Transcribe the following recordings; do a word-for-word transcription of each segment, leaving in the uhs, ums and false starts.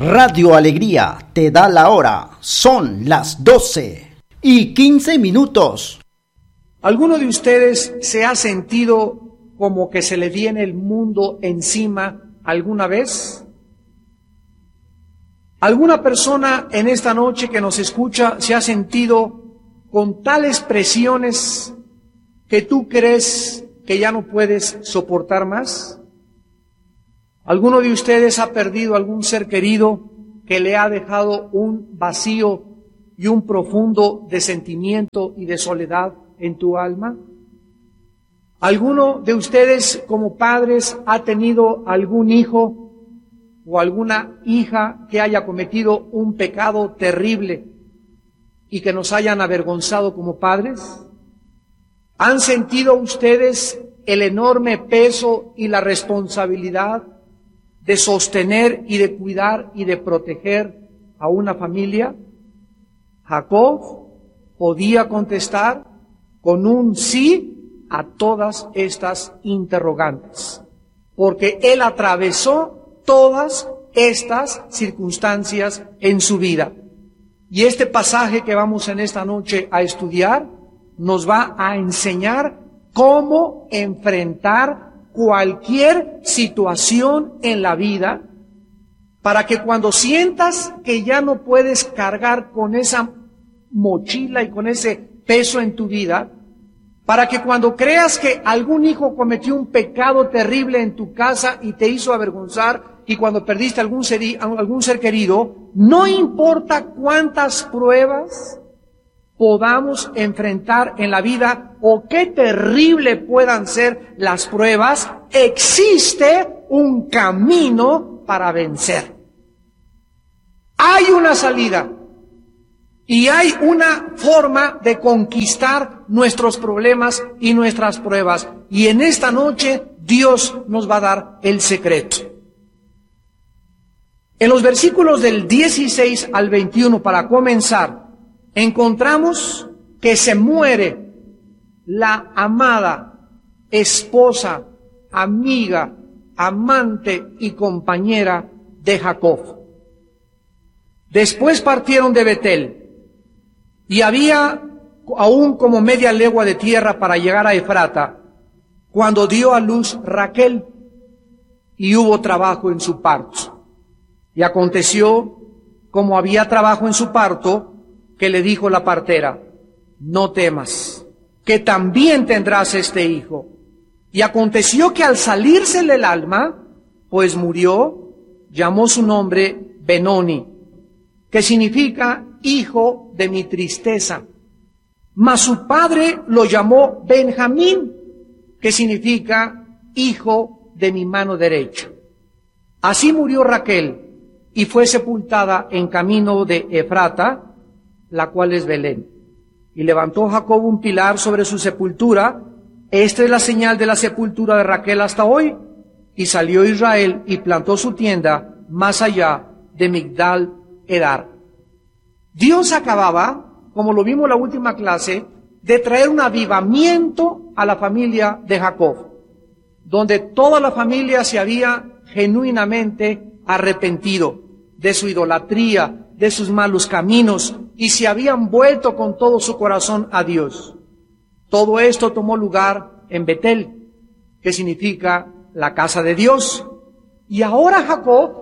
Radio Alegría te da la hora. Son las doce y quince minutos. ¿Alguno de ustedes se ha sentido como que se le viene el mundo encima alguna vez? ¿Alguna persona en esta noche que nos escucha se ha sentido con tales presiones que tú crees que ya no puedes soportar más? ¿Alguno de ustedes ha perdido algún ser querido que le ha dejado un vacío y un profundo de sentimiento y de soledad en tu alma? ¿Alguno de ustedes como padres ha tenido algún hijo o alguna hija que haya cometido un pecado terrible y que nos hayan avergonzado como padres? ¿Han sentido ustedes el enorme peso y la responsabilidad de sostener y de cuidar y de proteger a una familia? Jacob podía contestar con un sí a todas estas interrogantes, porque él atravesó todas estas circunstancias en su vida. Y este pasaje que vamos en esta noche a estudiar nos va a enseñar cómo enfrentar cualquier situación en la vida, para que cuando sientas que ya no puedes cargar con esa mochila y con ese peso en tu vida, para que cuando creas que algún hijo cometió un pecado terrible en tu casa y te hizo avergonzar, y cuando perdiste algún ser, algún ser querido, no importa cuántas pruebas podamos enfrentar en la vida o qué terrible puedan ser las pruebas, existe un camino para vencer. Hay una salida y hay una forma de conquistar nuestros problemas y nuestras pruebas. Y en esta noche Dios nos va a dar el secreto. En los versículos del dieciséis al veintiuno, para comenzar, encontramos que se muere la amada, esposa, amiga, amante y compañera de Jacob. Después partieron de Betel y había aún como media legua de tierra para llegar a Efrata, cuando dio a luz Raquel, y hubo trabajo en su parto. Y aconteció, como había trabajo en su parto, que le dijo la partera: no temas, que también tendrás este hijo. Y aconteció que al salírsele el alma, pues murió, llamó su nombre Benoni, que significa hijo de mi tristeza. Mas su padre lo llamó Benjamín, que significa hijo de mi mano derecha. Así murió Raquel y fue sepultada en camino de Efrata, la cual es Belén. Y levantó Jacob un pilar sobre su sepultura. Esta es la señal de la sepultura de Raquel hasta hoy. Y salió Israel y plantó su tienda más allá de Migdal Edar. Dios acababa, como lo vimos en la última clase, de traer un avivamiento a la familia de Jacob, donde toda la familia se había genuinamente arrepentido de su idolatría, de sus malos caminos, y se habían vuelto con todo su corazón a Dios. Todo esto tomó lugar en Betel, que significa la casa de Dios. Y ahora Jacob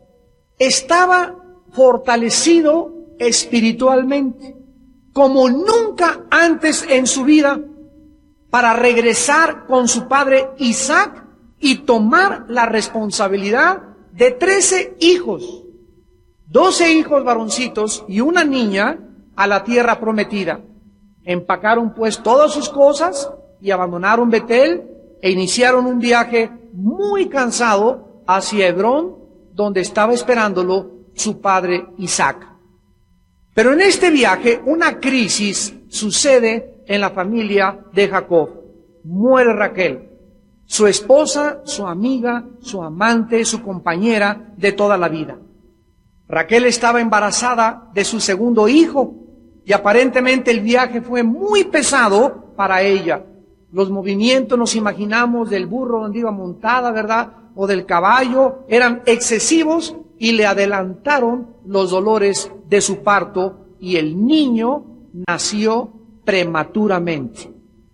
estaba fortalecido espiritualmente, como nunca antes en su vida, para regresar con su padre Isaac y tomar la responsabilidad de trece hijos, doce hijos varoncitos y una niña, a la tierra prometida. Empacaron pues todas sus cosas y abandonaron Betel e iniciaron un viaje muy cansado hacia Hebrón, donde estaba esperándolo su padre Isaac. Pero en este viaje una crisis sucede en la familia de Jacob. Muere Raquel, su esposa, su amiga, su amante, su compañera de toda la vida. Raquel estaba embarazada de su segundo hijo y aparentemente el viaje fue muy pesado para ella. Los movimientos, nos imaginamos, del burro donde iba montada, ¿verdad?, o del caballo, eran excesivos y le adelantaron los dolores de su parto y el niño nació prematuramente.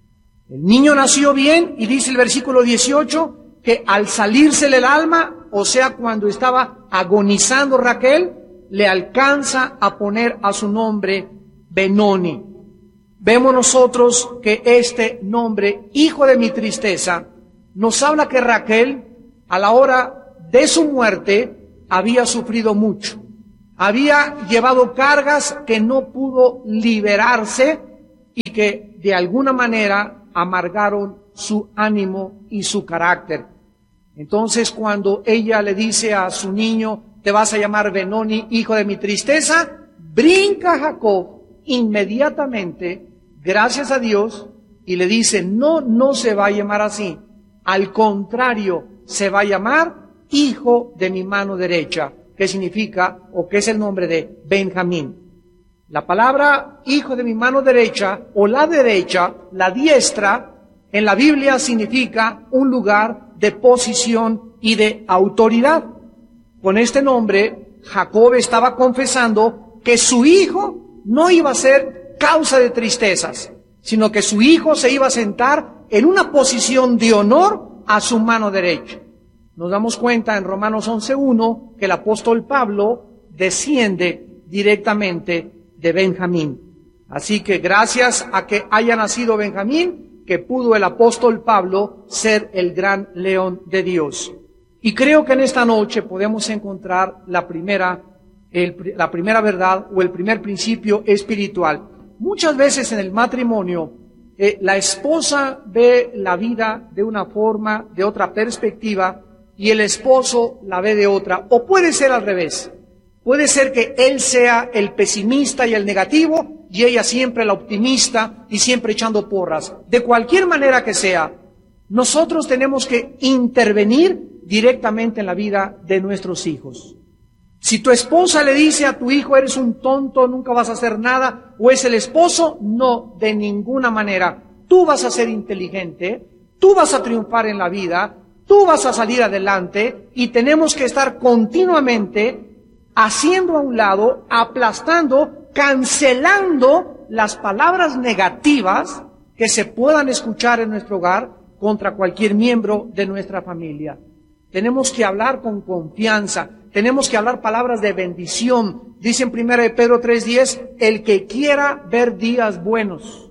El niño nació bien y dice el versículo dieciocho que al salírsele el alma, o sea, cuando estaba agonizando Raquel, le alcanza a poner a su nombre Benoni. Vemos nosotros que este nombre, hijo de mi tristeza, nos habla que Raquel, a la hora de su muerte, había sufrido mucho. Había llevado cargas que no pudo liberarse y que de alguna manera amargaron su ánimo y su carácter. Entonces, cuando ella le dice a su niño, te vas a llamar Benoni, hijo de mi tristeza, brinca Jacob inmediatamente, gracias a Dios, y le dice, no, no se va a llamar así. Al contrario, se va a llamar hijo de mi mano derecha, que significa, o que es el nombre de Benjamín. La palabra hijo de mi mano derecha, o la derecha, la diestra, en la Biblia significa un lugar de posición y de autoridad. Con este nombre, Jacob estaba confesando que su hijo no iba a ser causa de tristezas, sino que su hijo se iba a sentar en una posición de honor a su mano derecha. Nos damos cuenta en Romanos once uno que el apóstol Pablo desciende directamente de Benjamín. Así que gracias a que haya nacido Benjamín, que pudo el apóstol Pablo ser el gran león de Dios. Y creo que en esta noche podemos encontrar la primera, el, la primera verdad o el primer principio espiritual. Muchas veces en el matrimonio, eh, la esposa ve la vida de una forma, de otra perspectiva, y el esposo la ve de otra. O puede ser al revés. Puede ser que él sea el pesimista y el negativo, y ella siempre la optimista y siempre echando porras. De cualquier manera que sea, nosotros tenemos que intervenir directamente en la vida de nuestros hijos. Si tu esposa le dice a tu hijo, eres un tonto, nunca vas a hacer nada, o es el esposo, no, de ninguna manera. Tú vas a ser inteligente, tú vas a triunfar en la vida, tú vas a salir adelante, y tenemos que estar continuamente haciendo a un lado, aplastando, cancelando las palabras negativas que se puedan escuchar en nuestro hogar contra cualquier miembro de nuestra familia. Tenemos que hablar con confianza, tenemos que hablar palabras de bendición. Dice en primera de Pedro tres diez, el que quiera ver días buenos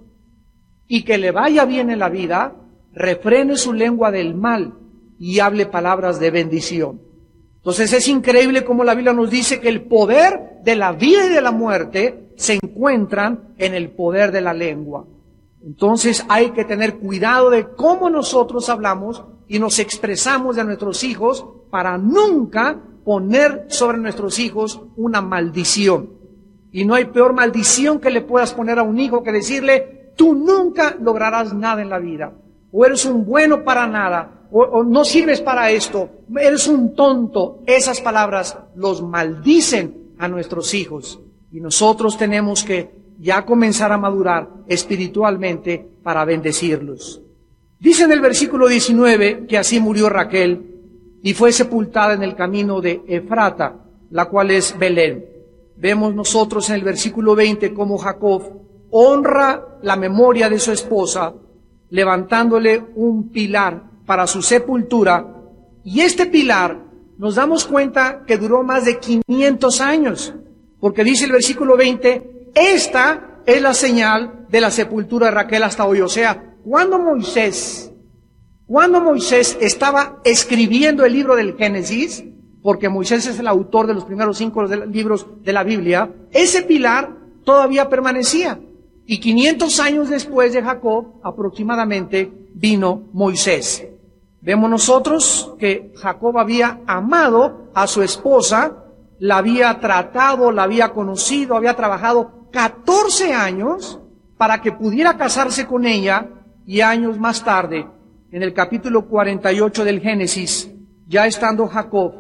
y que le vaya bien en la vida, refrene su lengua del mal y hable palabras de bendición. Entonces es increíble cómo la Biblia nos dice que el poder de la vida y de la muerte se encuentran en el poder de la lengua. Entonces hay que tener cuidado de cómo nosotros hablamos y nos expresamos de nuestros hijos para nunca poner sobre nuestros hijos una maldición. Y no hay peor maldición que le puedas poner a un hijo que decirle, tú nunca lograrás nada en la vida, o eres un bueno para nada, o, o no sirves para esto, eres un tonto. Esas palabras los maldicen a nuestros hijos. Y nosotros tenemos que ya comenzar a madurar espiritualmente para bendecirlos. Dice en el versículo diecinueve que así murió Raquel y fue sepultada en el camino de Efrata, la cual es Belén. Vemos nosotros en el versículo veinte cómo Jacob honra la memoria de su esposa, levantándole un pilar para su sepultura. Y este pilar nos damos cuenta que duró más de quinientos años, porque dice el versículo veinte, esta es la señal de la sepultura de Raquel hasta hoy. O sea, cuando Moisés, cuando Moisés estaba escribiendo el libro del Génesis, porque Moisés es el autor de los primeros cinco libros de la Biblia, ese pilar todavía permanecía. Y quinientos años después de Jacob, aproximadamente, vino Moisés. Vemos nosotros que Jacob había amado a su esposa, la había tratado, la había conocido, había trabajado catorce años para que pudiera casarse con ella, y años más tarde, en el capítulo cuarenta y ocho del Génesis, ya estando Jacob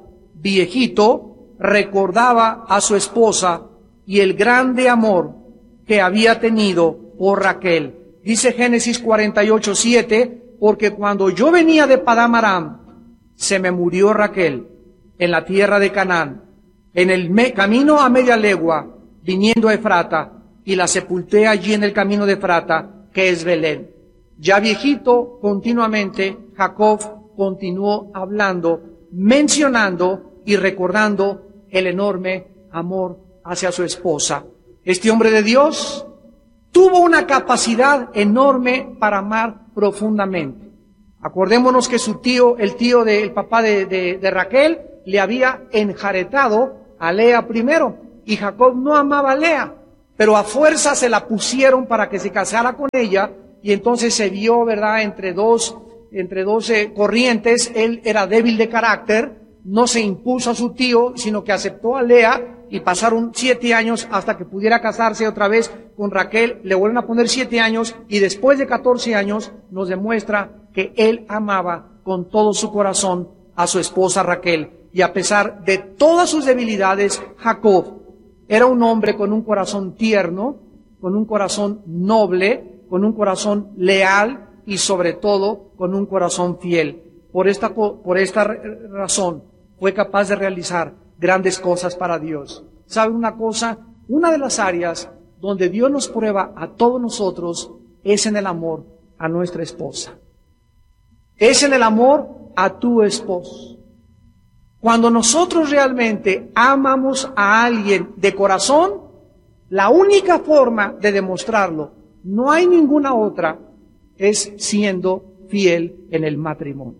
viejito, recordaba a su esposa y el grande amor que había tenido por Raquel. Dice Génesis cuarenta y ocho, siete, porque cuando yo venía de Padán Aram, se me murió Raquel en la tierra de Canaán, en el me- camino a media legua, viniendo a Efrata, y la sepulté allí en el camino de Efrata, que es Belén. Ya viejito, continuamente, Jacob continuó hablando, mencionando y recordando el enorme amor hacia su esposa. Este hombre de Dios tuvo una capacidad enorme para amar profundamente. Acordémonos que su tío, el tío del papá de, de, de Raquel, le había enjaretado a Lea primero, y Jacob no amaba a Lea, pero a fuerza se la pusieron para que se casara con ella, y entonces se vio, ¿verdad?, entre dos, entre dos eh, corrientes. Él era débil de carácter, no se impuso a su tío, sino que aceptó a Lea, y pasaron siete años hasta que pudiera casarse otra vez con Raquel. Le vuelven a poner siete años, y después de catorce años nos demuestra que él amaba con todo su corazón a su esposa Raquel. Y a pesar de todas sus debilidades, Jacob era un hombre con un corazón tierno, con un corazón noble, con un corazón leal y sobre todo con un corazón fiel. Por esta, por esta razón fue capaz de realizar grandes cosas para Dios. ¿Sabe una cosa? Una de las áreas donde Dios nos prueba a todos nosotros es en el amor a nuestra esposa. Es en el amor a tu esposo. Cuando nosotros realmente amamos a alguien de corazón, la única forma de demostrarlo, no hay ninguna otra, es siendo fiel en el matrimonio.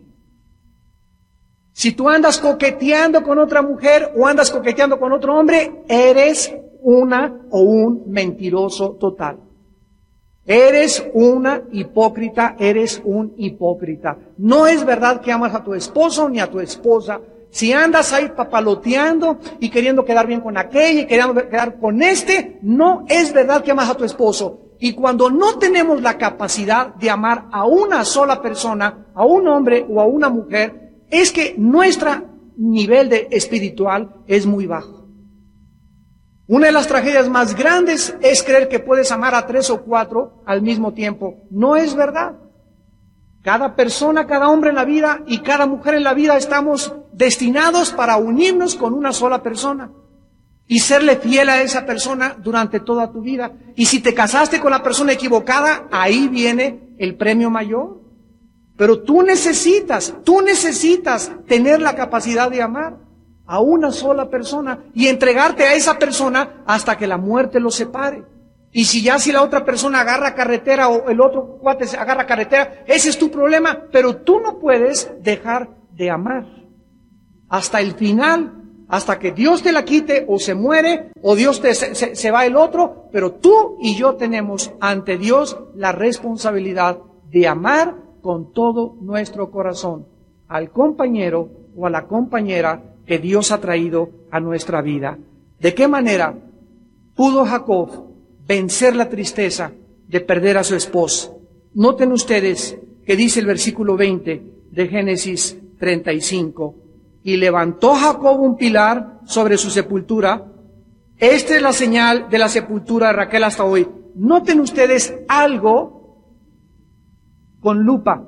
Si tú andas coqueteando con otra mujer o andas coqueteando con otro hombre, eres una o un mentiroso total. Eres una hipócrita, eres un hipócrita. No es verdad que amas a tu esposo ni a tu esposa. Si andas ahí papaloteando y queriendo quedar bien con aquella y queriendo quedar con este, no es verdad que amas a tu esposo. Y cuando no tenemos la capacidad de amar a una sola persona, a un hombre o a una mujer, es que nuestro nivel de espiritual es muy bajo. Una de las tragedias más grandes es creer que puedes amar a tres o cuatro al mismo tiempo. No es verdad. Cada persona, cada hombre en la vida y cada mujer en la vida estamos destinados para unirnos con una sola persona y serle fiel a esa persona durante toda tu vida. Y si te casaste con la persona equivocada, ahí viene el premio mayor. Pero tú necesitas, tú necesitas tener la capacidad de amar a una sola persona y entregarte a esa persona hasta que la muerte los separe. Y si ya si la otra persona agarra carretera o el otro cuate se agarra carretera, ese es tu problema, pero tú no puedes dejar de amar hasta el final, hasta que Dios te la quite o se muere o Dios te, se, se, se va el otro, pero tú y yo tenemos ante Dios la responsabilidad de amar con todo nuestro corazón al compañero o a la compañera que Dios ha traído a nuestra vida. ¿De qué manera pudo Jacob vencer la tristeza de perder a su esposa? Noten ustedes que dice el versículo veinte de Génesis treinta y cinco. Y levantó Jacob un pilar sobre su sepultura. Esta es la señal de la sepultura de Raquel hasta hoy. Noten ustedes algo con lupa.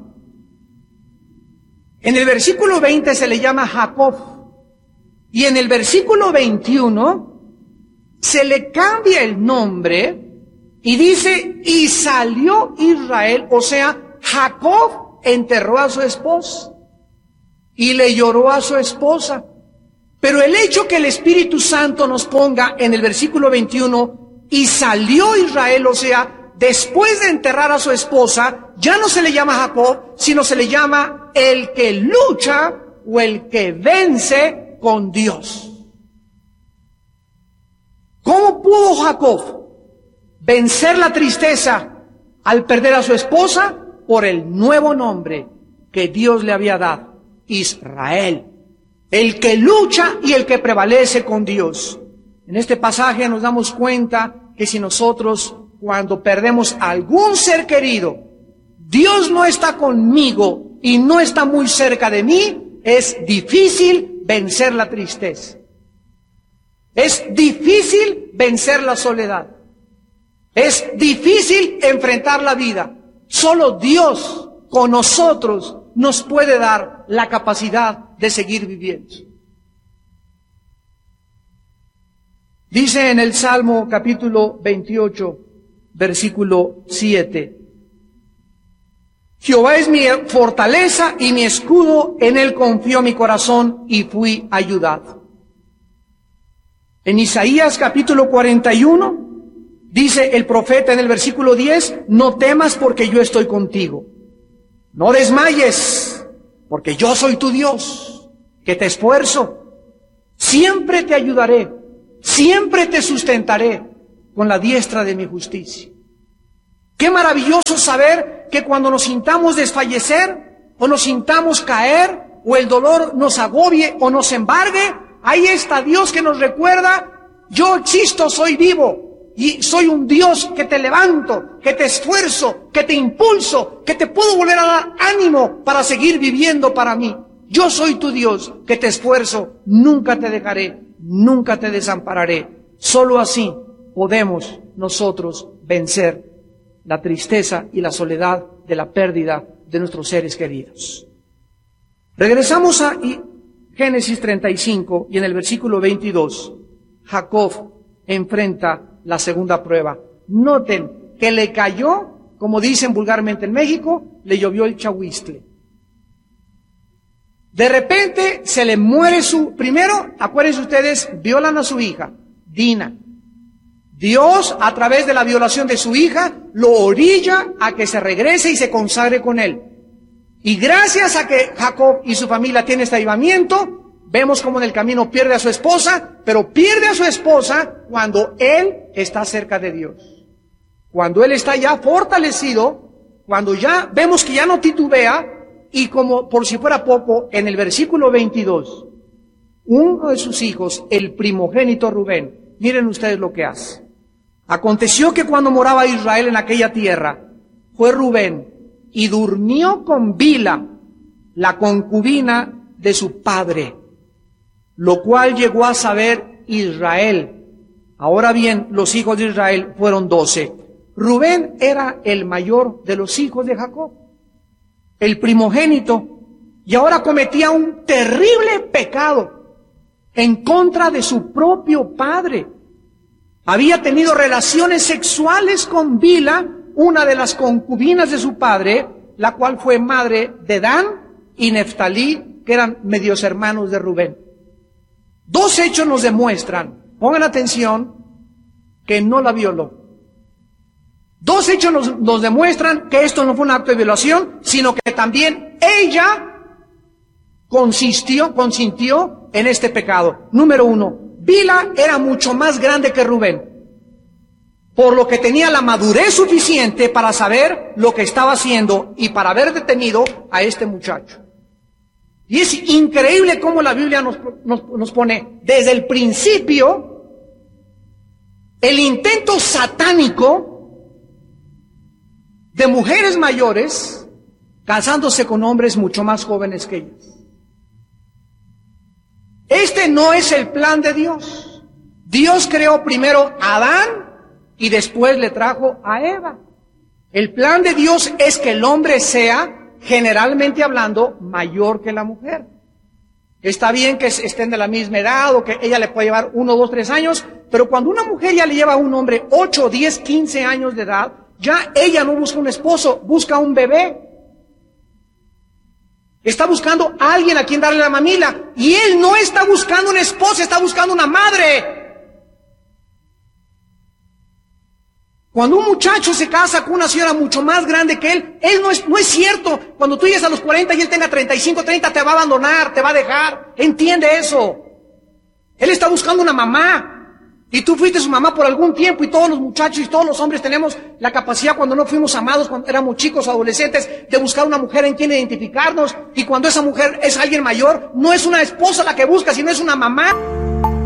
En el versículo veinte se le llama Jacob. Y en el versículo veintiuno se le cambia el nombre y dice, y salió Israel, o sea, Jacob enterró a su esposa y le lloró a su esposa. Pero el hecho que el Espíritu Santo nos ponga en el versículo veintiuno, y salió Israel, o sea, después de enterrar a su esposa, ya no se le llama Jacob, sino se le llama el que lucha o el que vence con Dios. ¿Cómo pudo Jacob vencer la tristeza al perder a su esposa? Por el nuevo nombre que Dios le había dado, Israel, el que lucha y el que prevalece con Dios. En este pasaje nos damos cuenta que si nosotros, cuando perdemos a algún ser querido, Dios no está conmigo y no está muy cerca de mí, es difícil vencer la tristeza. Es difícil vencer la soledad. Es difícil enfrentar la vida. Solo Dios con nosotros nos puede dar la capacidad de seguir viviendo. Dice en el Salmo capítulo veintiocho, versículo siete. Jehová es mi fortaleza y mi escudo, en él confió mi corazón y fui ayudado. En Isaías capítulo cuarenta y uno, dice el profeta en el versículo diez, no temas porque yo estoy contigo. No desmayes, porque yo soy tu Dios, que te esfuerzo. Siempre te ayudaré, siempre te sustentaré con la diestra de mi justicia. Qué maravilloso saber que cuando nos sintamos desfallecer, o nos sintamos caer, o el dolor nos agobie o nos embargue, ahí está Dios que nos recuerda, yo existo, soy vivo, y soy un Dios que te levanto, que te esfuerzo, que te impulso, que te puedo volver a dar ánimo para seguir viviendo para mí. Yo soy tu Dios, que te esfuerzo, nunca te dejaré, nunca te desampararé. Solo así podemos nosotros vencer la tristeza y la soledad de la pérdida de nuestros seres queridos. Regresamos a Génesis treinta y cinco y en el versículo veintidós, Jacob enfrenta la segunda prueba. Noten que le cayó, como dicen vulgarmente en México, le llovió el chahuistle. De repente se le muere su, primero, acuérdense ustedes, violan a su hija, Dina. Dios, a través de la violación de su hija, lo orilla a que se regrese y se consagre con él. Y gracias a que Jacob y su familia tienen este avivamiento, vemos como en el camino pierde a su esposa, pero pierde a su esposa cuando él está cerca de Dios. Cuando él está ya fortalecido, cuando ya vemos que ya no titubea, y como por si fuera poco, en el versículo veintidós, uno de sus hijos, el primogénito Rubén, miren ustedes lo que hace. Aconteció que cuando moraba Israel en aquella tierra, fue Rubén y durmió con Bila, la concubina de su padre, lo cual llegó a saber Israel. Ahora bien, los hijos de Israel fueron doce. Rubén era el mayor de los hijos de Jacob, el primogénito, y ahora cometía un terrible pecado en contra de su propio padre. Había tenido relaciones sexuales con Bila, una de las concubinas de su padre, la cual fue madre de Dan y Neftalí, que eran medios hermanos de Rubén. Dos hechos nos demuestran, pongan atención, que no la violó. Dos hechos nos, nos demuestran que esto no fue un acto de violación, sino que también ella consistió, consintió en este pecado. Número uno, Bila era mucho más grande que Rubén, por lo que tenía la madurez suficiente para saber lo que estaba haciendo y para haber detenido a este muchacho. Y es increíble cómo la Biblia nos, nos, nos pone desde el principio el intento satánico de mujeres mayores casándose con hombres mucho más jóvenes que ellas. Este no es el plan de Dios. Dios creó primero a Adán y después le trajo a Eva. El plan de Dios es que el hombre sea, generalmente hablando, mayor que la mujer. Está bien que estén de la misma edad o que ella le puede llevar uno, dos, tres años, pero cuando una mujer ya le lleva a un hombre ocho, diez, quince años de edad, ya ella no busca un esposo, busca un bebé. Está buscando a alguien a quien darle la mamila. Y él no está buscando una esposa, está buscando una madre. Cuando un muchacho se casa con una señora mucho más grande que él, él no es, no es cierto. Cuando tú llegues a los cuarenta y él tenga treinta y cinco, treinta, te va a abandonar, te va a dejar. Entiende eso. Él está buscando una mamá. Y tú fuiste su mamá por algún tiempo, y todos los muchachos y todos los hombres tenemos la capacidad, cuando no fuimos amados, cuando éramos chicos o adolescentes, de buscar una mujer en quien identificarnos. Y cuando esa mujer es alguien mayor, no es una esposa la que busca, sino es una mamá.